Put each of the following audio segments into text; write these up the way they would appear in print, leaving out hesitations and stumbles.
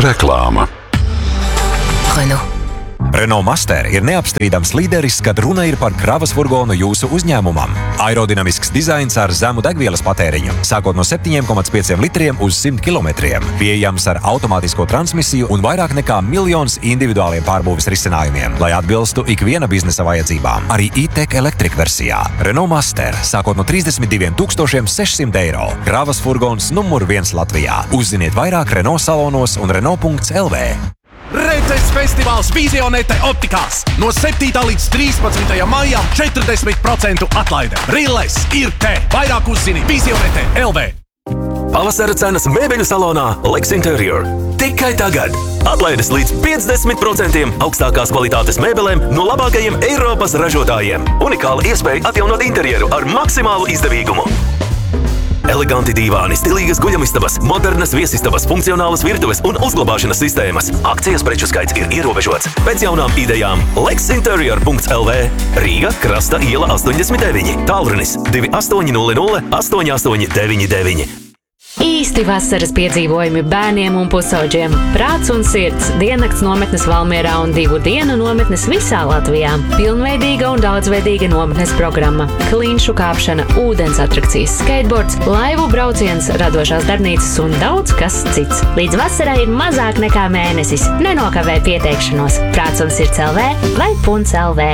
Reklāma. Renault Master ir neapstrīdams līderis, kad runa ir par kravas furgonu jūsu uzņēmumam. Aerodinamisks dizains ar zemu degvielas patēriņu, sākot no 7,5 litriem uz 100 kilometriem. Pieejams ar automātisko transmisiju un vairāk nekā 1 miljons individuāliem pārbūves risinājumiem, lai atbilstu ikviena biznesa vajadzībām. Arī e-tech elektrika versijā. Renault Master, sākot no 32 600 eiro. Kravas furgons numur 1 Latvijā. Uzziniet vairāk Renault salonos un Renault.lv. Redzes festivāls Vizionete optikās. No 7. līdz 13. maijam 40% atlaide. Rilles ir te. Vairāk uzzini Vizionete LV. Pavasara cenas mēbeļu salonā Lex Interior. Tikai tagad. Atlaides līdz 50% augstākās kvalitātes mēbelēm no labākajiem Eiropas ražotājiem. Unikāla iespēja atjaunot interjeru ar maksimālu izdevīgumu. Eleganti dīvāni, stilīgas guļamistabas, modernas viesistabas, funkcionālas virtuves un uzglabāšanas sistēmas. Akcijas preču skaits ir ierobežots. Pēc jaunām idejām lexinterior.lv. Rīga, Krasta iela 89. Tālrunis 2800 8899. Īsti vasaras piedzīvojumi bērniem un pusauģiem. Prāts un sirds diennakts nometnes Valmierā un 2 dienu nometnes visā Latvijā. Pilnveidīga un daudzveidīga nometnes programma. Klinšu kāpšana, ūdens atrakcijas, skateboards, laivu brauciens, radošās darbnīcas un daudz kas cits. Līdz vasarai ir mazāk nekā mēnesis. Nenokavē pieteikšanos. Prāts un sirds LV vai .lv.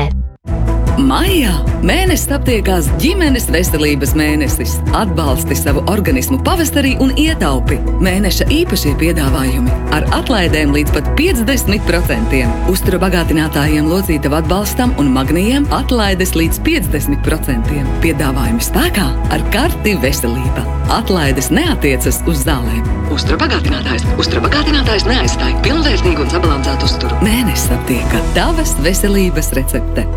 Maijā mēnesis aptiekās ģimenes veselības mēnesis. Atbalsti savu organismu pavasarī un ietaupi. Mēneša īpašie piedāvājumi ar atlaidēm līdz pat 50%. Uztura bagātinātājiem locītavu atbalstam un magnijiem atlaides līdz 50%. Piedāvājumi spēkā ar karti veselība. Atlaides neatiecas uz zālēm. Uztura bagātinātājs neaizstāj pilnvērtīgu un sabalansētu uzturu. Mēnesis aptieka tavas veselības recepte.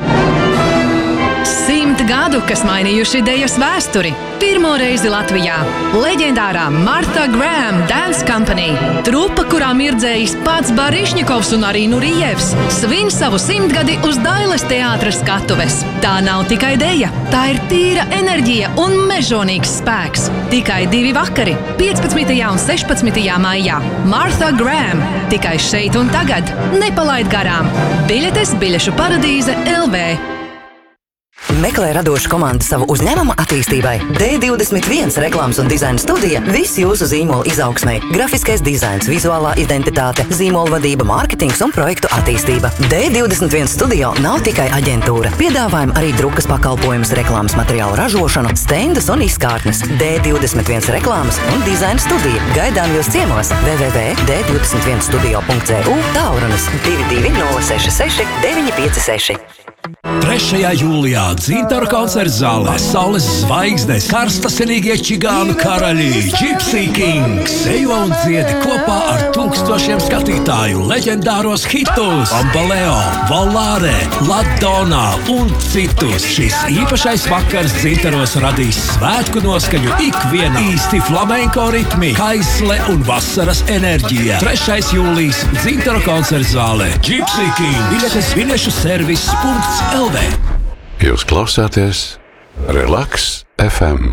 100 gadu, kas mainījuši dejas vēsturi. Pirmo reizi Latvijā. Leģendārā Martha Graham Dance Company. Trupa, kurā mirdzējis pats Barišņikovs un arī Nurijevs. Svin savu 100 gadi uz Dailes teātra skatuves. Tā nav tikai deja, tā ir tīra enerģija un mežonīgs spēks. Tikai 2 vakari, 15. un 16. maijā. Martha Graham. Tikai šeit un tagad. Nepalaid garām. Biļetes Biļešu paradīze LV. Meklē radošu komandu savu uzņēmuma attīstībai. D21 reklāmas un dizaina studija viss jūsu zīmola izaugsmai. Grafiskais dizains, vizuālā identitāte, zīmola vadība, mārketings un projektu attīstība. D21 studio nav tikai aģentūra. Piedāvājam arī drukas pakalpojumus, reklāmas materiālu ražošanu, stendus un izkārtnes. D21 reklāmas un dizaina studija. Gaidām jūs ciemos www.d21studio.cu, tālrunis 22 066 956. 3. jūlijā Dzintara koncerts zālē Saules zvaigznes, karstasinīgie čigānu karaļi, Gypsy Kings, sejo un dziedi kopā ar tūkstošiem skatītāju leģendāros hitus, Bambaleo, Volare, Ladona un citus. Šis īpašais vakars Dzintaros radīs svētku noskaņu ikvienā. Īsti flamenko ritmi, kaisle un vasaras enerģija. 3. jūlijas Dzintara koncerts zālē, Gypsy Kings, biļetes biļešu servis.lv. Jūs klausāties Relax FM.